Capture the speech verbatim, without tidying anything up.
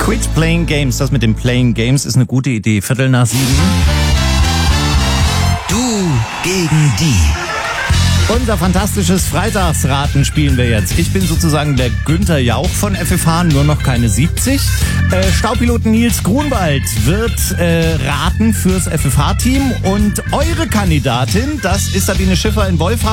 Quit Playing Games. Das mit dem Playing Games ist eine gute Idee. Viertel nach sieben. Du gegen die. Unser fantastisches Freitagsraten spielen wir jetzt. Ich bin sozusagen der Günther Jauch von F F H, nur noch keine siebzig. Äh, Staupiloten Nils Grunwald wird äh, raten fürs F F H-Team. Und eure Kandidatin, das ist Sabine Schiffer in Wolfram.